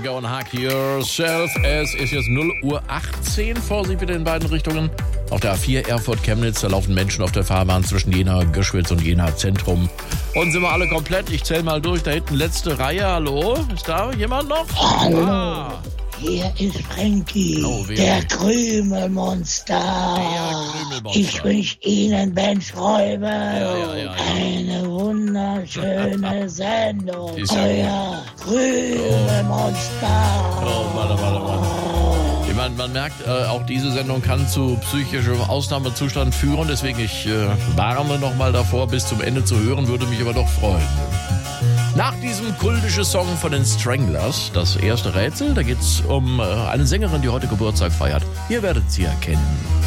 and go and hack yourself. Es ist jetzt 0:18 Uhr. Vorsicht bitte in beiden Richtungen. Auf der A4 Erfurt-Chemnitz, da laufen Menschen auf der Fahrbahn zwischen Jena, Göschwitz und Jena Zentrum. Und sind wir alle komplett? Ich zähle mal durch. Da hinten letzte Reihe. Hallo? Ist da jemand noch? Hallo. Ah. Hier ist Frankie, Oh, wer? der Krümelmonster. Krümelmonster. Ich wünsche Ihnen, Ben Schreiber, Ja. eine wunderschöne Sendung. Ist ja Euer Krümelmonster. Oh, warte. Ich meine, man merkt, auch diese Sendung kann zu psychischem Ausnahmezustand führen. Deswegen, ich warne nochmal davor, bis zum Ende zu hören, würde mich aber doch freuen. Nach diesem kultischen Song von den Stranglers, das erste Rätsel, da geht's um eine Sängerin, die heute Geburtstag feiert. Ihr werdet sie erkennen.